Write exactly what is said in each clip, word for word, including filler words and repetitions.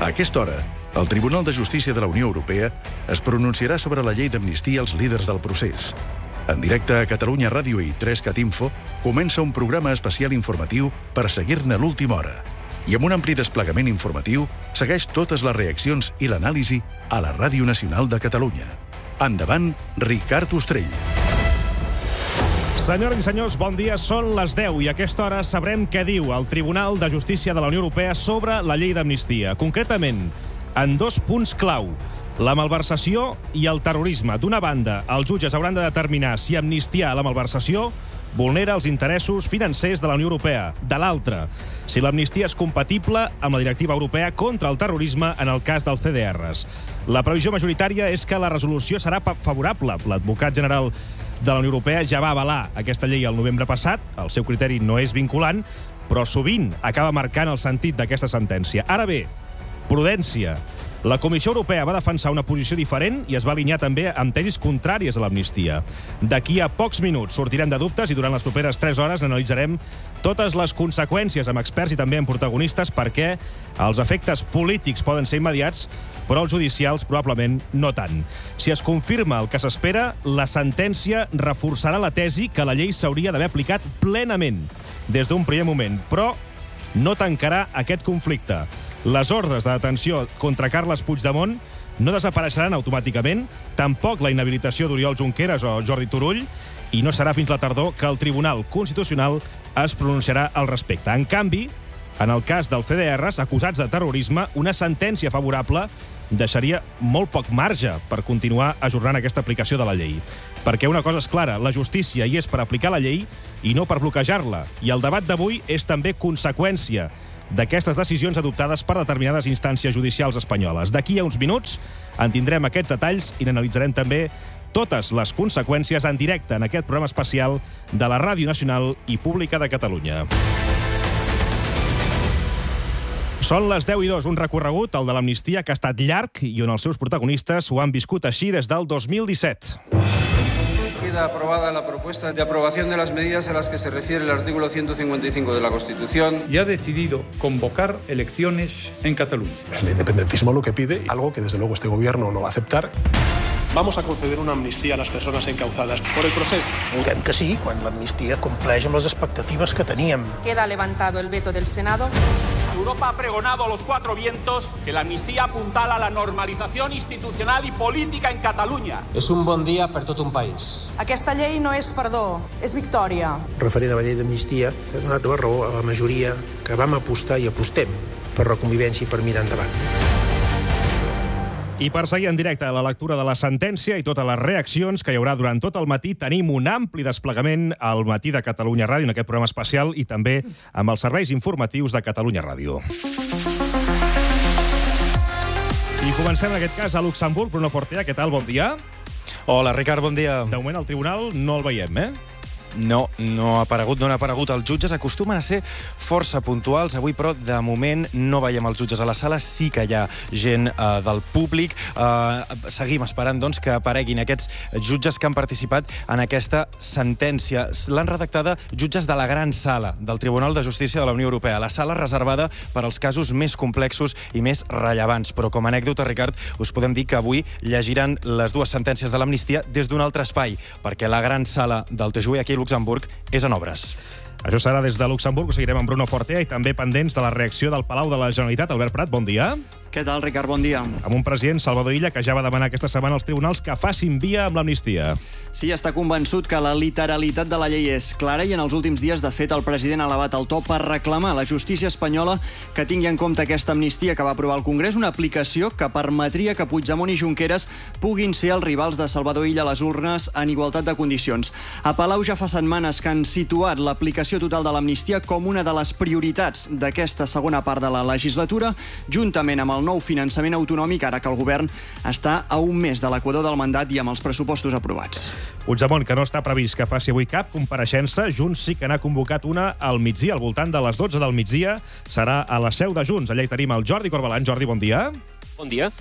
A aquesta hora, el Tribunal de Justícia de la Unió Europea es pronunciarà sobre la llei d'amnistia als líders del procés. En directe a Catalunya Ràdio i tres cat info comença un programa especial informatiu per seguir-ne l'última hora. I amb un ampli desplegament informatiu segueix totes les reaccions i l'anàlisi a la Ràdio Nacional de Catalunya. Endavant, Ricard Ostrell. Senyores i senyors, bon dia. Són les deu i a aquesta hora sabrem què diu el Tribunal de Justícia de la Unió Europea sobre la llei d'amnistia. Concretament, en dos punts clau. La malversació i el terrorisme. D'una banda, els jutges hauran de determinar si amnistiar la malversació vulnera els interessos financers de la Unió Europea. De l'altra, si l'amnistia és compatible amb la directiva europea contra el terrorisme en el cas dels C D Rs. La previsió majoritària és que la resolució serà favorable. L'advocat general de la Unió Europea ja va avalar aquesta llei el novembre passat. El seu criteri no és vinculant, però sovint acaba marcant el sentit d'aquesta sentència. Ara bé, prudència. La Comissió Europea va defensar una posició diferent i es va alinear també amb tesis contràries a l'amnistia. D'aquí a pocs minuts sortirem de dubtes i durant les properes tres hores analitzarem totes les conseqüències amb experts i també amb protagonistes, perquè els efectes polítics poden ser immediats, però els judicials probablement no tant. Si es confirma el que s'espera, la sentència reforçarà la tesi que la llei s'hauria d'haver aplicat plenament des d'un primer moment, però no tancarà aquest conflicte. Les ordres de detenció contra Carles Puigdemont no desapareixeran automàticament, tampoc la inhabilitació d'Oriol Junqueras o Jordi Turull, i no serà fins la tardor que el Tribunal Constitucional es pronunciarà al respecte. En canvi, en el cas dels C D Rs acusats de terrorisme, una sentència favorable deixaria molt poc marge per continuar ajornant aquesta aplicació de la llei. Perquè una cosa és clara, la justícia hi és per aplicar la llei i no per bloquejar-la. I el debat d'avui és també conseqüència d'aquestes decisions adoptades per determinades instàncies judicials espanyoles. D'aquí a uns minuts en tindrem aquests detalls i n'analitzarem també totes les conseqüències en directe en aquest programa especial de la Ràdio Nacional i Pública de Catalunya. Són les deu i dos, un recorregut, el de l'amnistia, que ha estat llarg i on els seus protagonistes ho han viscut així des del dos mil disset. Queda aprobada la propuesta de aprobación de las medidas a las que se refiere el artículo ciento cincuenta y cinco de la Constitución. Y ha decidido convocar elecciones en Cataluña. Es el independentismo lo que pide, algo que desde luego este gobierno no va a aceptar. Vamos a conceder una amnistía a las personas encauzadas por el proceso. Votem que sí, quan l'amnistia compleix amb les expectatives que teníem. Queda levantado el veto del Senado. Europa ha pregonado a los cuatro vientos que la amnistía apuntala a la normalización institucional y política en Catalunya. És un bon dia per tot un país. Aquesta llei no és perdó, és victòria. Referent a la llei d'amnistia, ha donat la raó a la majoria que vam apostar i apostem per la convivència i per mirar endavant. I per seguir en directe la lectura de la sentència i totes les reaccions que hi haurà durant tot el matí, tenim un ampli desplegament al matí de Catalunya Ràdio en aquest programa especial i també amb els serveis informatius de Catalunya Ràdio. I comencem en aquest cas a Luxemburg. Bruno Fortea, què tal? Bon dia. Hola, Ricard, bon dia. De moment al tribunal no el veiem, eh? No, no ha aparegut, no han aparegut. Els jutges acostumen a ser força puntuals. Avui, però, de moment no veiem els jutges a la sala. Sí que hi ha gent eh, del públic. Eh, seguim esperant, doncs, que apareguin aquests jutges que han participat en aquesta sentència. L'han redactada jutges de la gran sala del Tribunal de Justícia de la Unió Europea, la sala reservada per als casos més complexos i més rellevants. Però, com a anècdota, Ricard, us podem dir que avui llegiran les dues sentències de l'amnistia des d'un altre espai, perquè la gran sala del T J U aquí a Luxemburg és en obres. Això serà des de Luxemburg. Ho seguirem amb Bruno Fortea i també pendents de la reacció del Palau de la Generalitat. Albert Prat, bon dia. Què tal, Ricard? Bon dia. Amb un president, Salvador Illa, que ja va demanar aquesta setmana als tribunals que facin via amb l'amnistia. Sí, està convençut que la literalitat de la llei és clara i en els últims dies, de fet, el president ha elevat el to per reclamar a la justícia espanyola que tingui en compte aquesta amnistia que va aprovar el Congrés, una aplicació que permetria que Puigdemont i Junqueras puguin ser els rivals de Salvador Illa a les urnes en igualtat de condicions. A Palau ja fa setmanes que han situat l'aplicació total de l'amnistia com una de les prioritats d'aquesta segona part de la legislatura, juntament amb el nou finançament autonòmic, ara que el govern està a un mes de l'equador del mandat i amb els pressupostos aprovats. Puigdemont, que no està previst que faci avui cap compareixença. Junts sí que n'ha convocat una al migdia, al voltant de les dotze del migdia. Serà a la seu de Junts. Allà hi tenim el Jordi Corbalan. Jordi, bon dia. Bon dia.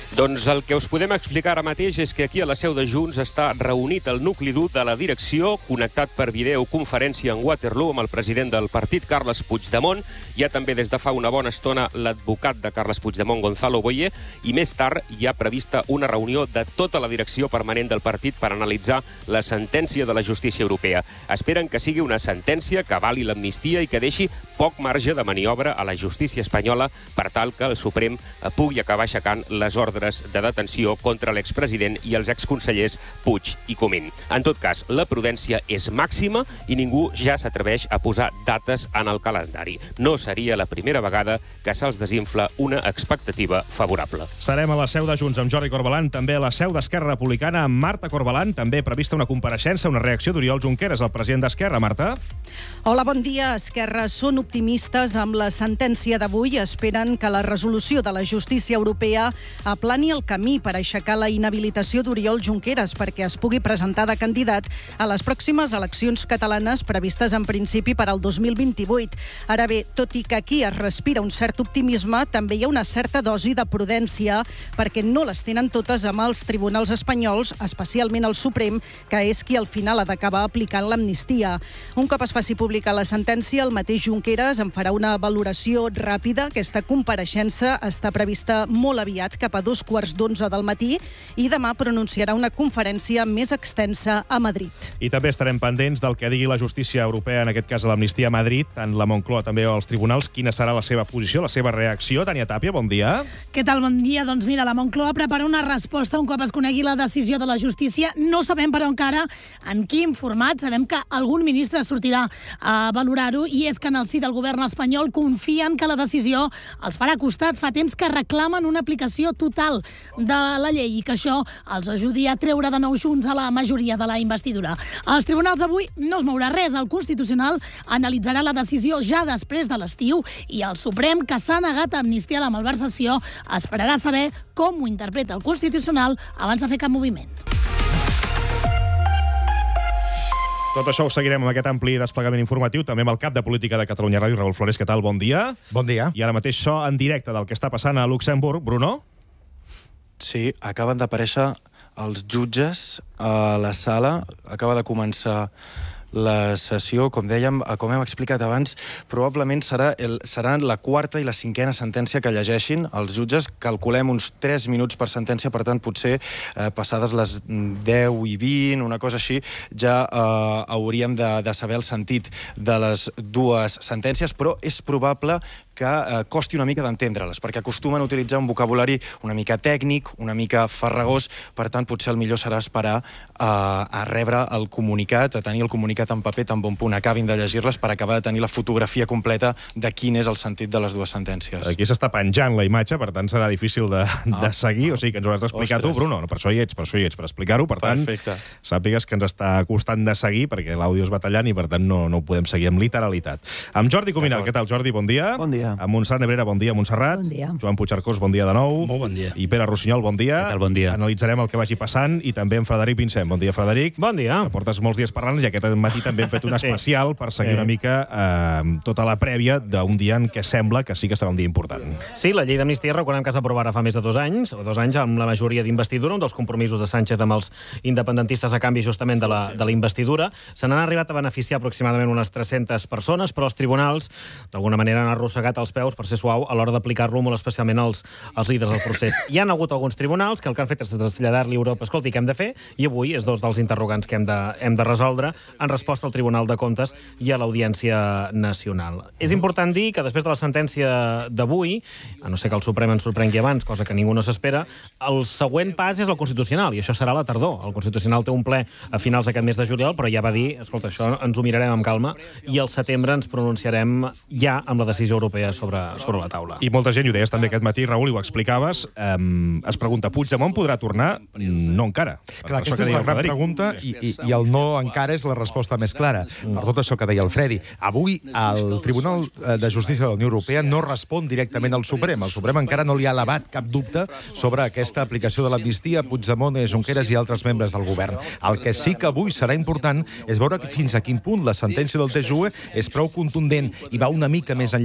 Doncs el que us podem explicar ara mateix és que aquí a la seu de Junts està reunit el nucli dur de la direcció, connectat per videoconferència en Waterloo amb el president del partit, Carles Puigdemont. Hi ha també des de fa una bona estona l'advocat de Carles Puigdemont, Gonzalo Boye, i més tard hi ha prevista una reunió de tota la direcció permanent del partit per analitzar la sentència de la justícia europea. Esperen que sigui una sentència que avali l'amnistia i que deixi poc marge de maniobra a la justícia espanyola per tal que el Suprem pugui acabar aixecant les ordres de detenció contra l'expresident i els exconsellers Puig i Comín. En tot cas, la prudència és màxima i ningú ja s'atreveix a posar dates en el calendari. No seria la primera vegada que se'ls desinfla una expectativa favorable. Serem a la seu de Junts amb Jordi Corbalan, també a la seu d'Esquerra Republicana amb Marta Corbalan, també prevista una compareixença, una reacció d'Oriol Junqueras, el president d'Esquerra. Marta? Hola, bon dia. Esquerra són optimistes amb la sentència d'avui. Esperen que la resolució de la justícia europea aplani el camí per aixecar la inhabilitació d'Oriol Junqueras perquè es pugui presentar de candidat a les pròximes eleccions catalanes previstes en principi per al dos mil vint-i-vuit. Ara bé, tot i que aquí es respira un cert optimisme, també hi ha una certa dosi de prudència perquè no les tenen totes amb els tribunals espanyols, especialment el Suprem, que és qui al final ha d'acabar aplicant l'amnistia. Un cop es faci pública la sentència, el mateix Junqueras en farà una valoració ràpida. Aquesta compareixença està prevista molt aviat, cap a dos quarts d'onze del matí, i demà pronunciarà una conferència més extensa a Madrid. I també estarem pendents del que digui la justícia europea, en aquest cas a l'amnistia a Madrid, tant la Moncloa també als tribunals. Quina serà la seva posició, la seva reacció? Tània Tàpia, bon dia. Què tal, bon dia? Doncs mira, la Moncloa prepara una resposta un cop es conegui la decisió de la justícia. No sabem, però, encara en quin format. Sabem que algun ministre sortirà a valorar-ho, i és que en el si del govern espanyol confien que la decisió els farà costat. Fa temps que reclamen una aplicació total de la llei i que això els ajudi a treure de nou Junts a la majoria de la investidura. Als tribunals avui no es mourà res. El Constitucional analitzarà la decisió ja després de l'estiu i el Suprem, que s'ha negat a amnistiar la malversació, esperarà saber com ho interpreta el Constitucional abans de fer cap moviment. Tot això ho seguirem amb aquest ampli desplegament informatiu, també amb el cap de Política de Catalunya Ràdio, Raül Flores. Què tal? Bon dia. Bon dia. I ara mateix so en directe del que està passant a Luxemburg. Bruno? Sí, acaben d'aparèixer els jutges a la sala. Acaba de començar la sessió, com dèiem, com hem explicat abans, probablement serà, el, serà la quarta i la cinquena sentència que llegeixin els jutges. Calculem uns tres minuts per sentència, per tant, potser eh, passades les deu i vint, una cosa així, ja eh, hauríem de, de saber el sentit de les dues sentències, però és probable que eh, costi una mica d'entendre-les, perquè acostumen a utilitzar un vocabulari una mica tècnic, una mica farragós, per tant, potser el millor serà esperar eh, a rebre el comunicat, a tenir el comunicat en paper tan bon punt acabin de llegir-les per acabar de tenir la fotografia completa de quin és el sentit de les dues sentències. Aquí s'està penjant la imatge, per tant serà difícil de, ah, de seguir, o sigui que ens ho has d'explicar tu, Bruno. Per això hi ets, per això hi ets, per explicar-ho, per tant, perfecte. Sàpigues que ens està costant de seguir, perquè l'àudio es va tallant i per tant no, no ho podem seguir amb literalitat. Amb Jordi Cuminal, què tal, Jordi? Bon dia. Bon dia. Amb Montserrat Nebrera, bon dia, Montserrat. Bon dia. Joan Puigcercós, bon dia de nou. Molt bon dia. I Pere Rossinyol, bon dia. Què tal, bon dia. Analitzarem el que vagi passant, i també amb Frederic Vincent. Bon dia, Frederic. Bon dia. Que portes molts dies parlant, i aquest matí també hem fet un especial per seguir una mica eh, tota la prèvia d'un dia en què sembla que sí que serà un dia important. Sí, la llei d'amnistia, recordem que s'aprovarà fa més de dos anys, o dos anys amb la majoria d'investidura, un dels compromisos de Sánchez amb els independentistes a canvi justament de la, de la investidura. Se n'han arribat a beneficiar aproximadament unes tres-centes persones, però els tribunals d'alguna manera han arrossegat els peus, per ser suau, a l'hora d'aplicar-lo molt especialment als, als líders del procés. Hi han hagut alguns tribunals que el que han fet és traslladar-li a Europa, escolti, què hem de fer? I avui és dos dels interrogants que hem de, hem de resoldre en resposta al Tribunal de Comptes i a l'Audiència Nacional. És important dir que després de la sentència d'avui, a no ser que el Suprem ens sorprengui abans, cosa que ningú no s'espera, el següent pas és el Constitucional, i això serà a la tardor. El Constitucional té un ple a finals d'aquest mes de juliol, però ja va dir, escolta, això ens ho mirarem amb calma, i al setembre ens pronunciarem ja amb la decisió europea sobre, sobre la taula. I molta gent, i ho deies també aquest matí, Raül, i ho explicaves, eh, es pregunta, Puigdemont podrà tornar? No encara. Clar, aquesta és la gran pregunta, i, i, i el no encara és la resposta més clara. Per tot això que deia el Fredi. Avui el Tribunal de Justícia de la Unió Europea no respon directament al Suprem. El Suprem encara no li ha elevat cap dubte sobre aquesta aplicació de l'amnistia a Puigdemont, Junqueras i altres membres del govern. El que sí que avui serà important és veure fins a quin punt la sentència del T J U E és prou contundent i va una mica més enllà o no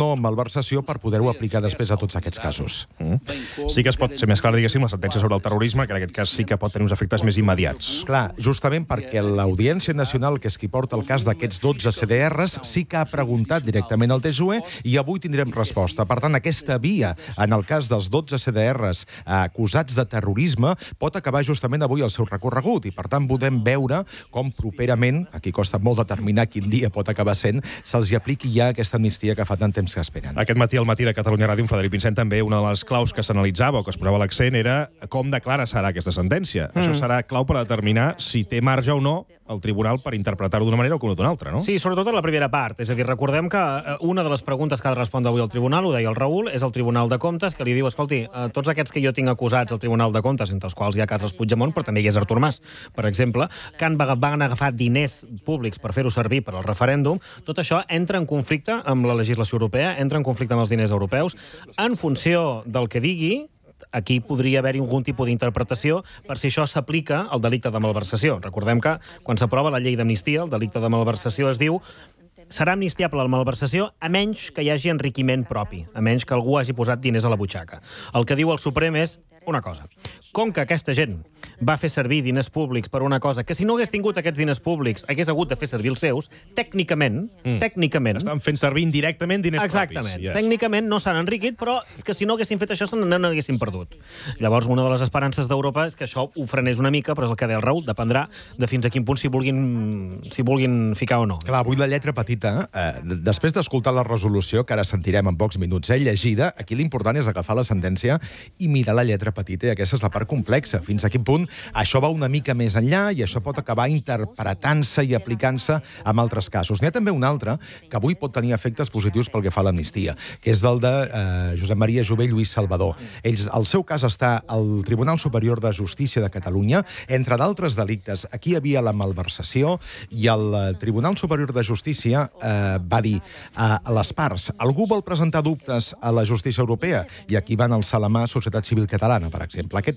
no malversació per poder-ho aplicar després a tots aquests casos. Mm. Sí que es pot ser més clar, diguéssim, la sentència sobre el terrorisme, que en aquest cas sí que pot tenir uns efectes més immediats. Clar, justament perquè l'Audiència Nacional, que és qui porta el cas d'aquests dotze C D Rs, sí que ha preguntat directament al T S U E i avui tindrem resposta. Per tant, aquesta via, en el cas dels dotze C D Rs acusats de terrorisme, pot acabar justament avui el seu recorregut i, per tant, podem veure com properament, aquí costa molt determinar quin dia pot acabar sent, se'ls hi apliqui ja aquesta amnistia que fa tant temps que esperen. Aquest matí, al matí de Catalunya Ràdio, en Frederic Vincent, també una de les claus que s'analitzava o que es posava l'accent era com de clara serà aquesta sentència. Mm. Això serà clau per determinar si té marge o no el tribunal per interpretar-ho d'una manera o d'una altra, no? Sí, sobretot en la primera part. És a dir, recordem que una de les preguntes que ha de respondre avui al tribunal, ho deia el Raül, és el Tribunal de Comptes, que li diu, escolti, tots aquests que jo tinc acusats al Tribunal de Comptes, entre els quals hi ha Carles Puigdemont, però també hi és Artur Mas, per exemple, que han, van agafar diners públics per fer-ho servir per al referèndum, tot això entra en conflicte amb la legislació europea, entra en conflicte amb els diners europeus, en funció del que digui. Aquí podria haver-hi algun tipus d'interpretació per si això s'aplica al delicte de malversació. Recordem que quan s'aprova la llei d'amnistia, el delicte de malversació es diu serà amnistiable la malversació a menys que hi hagi enriquiment propi, a menys que algú hagi posat diners a la butxaca. El que diu el Suprem és una cosa. Com que aquesta gent va fer servir diners públics per una cosa que si no hagués tingut aquests diners públics hagués hagut de fer servir els seus, tècnicament, mm. tècnicament... Estan fent servir indirectament diners exactament, propis. Exactament. Yes. Tècnicament no s'han enriquit, però és que si no haguessin fet això se n'haguessin perdut. Llavors, una de les esperances d'Europa és que això ho frenés una mica, però és el que deia el Raül, dependrà de fins a quin punt s'hi vulguin, s'hi vulguin ficar o no. Clar, avui la lletra petita, eh, després d'escoltar la resolució, que ara sentirem en pocs minuts, eh, llegida, aquí l'important és agafar la sentència i mirar la lletra petita, i aquesta és la part complexa. Fins a quin punt això va una mica més enllà i això pot acabar interpretant-se i aplicant-se en altres casos. N'hi ha també un altre que avui pot tenir efectes positius pel que fa a l'amnistia, que és del de eh, Josep Maria Jové i Lluís Salvador. Ells, el seu cas està al Tribunal Superior de Justícia de Catalunya, entre d'altres delictes. Aquí hi havia la malversació i el Tribunal Superior de Justícia eh, va dir a les parts, algú vol presentar dubtes a la justícia europea? I aquí van alçar la mà Societat Civil Catalana, per exemple. Aquest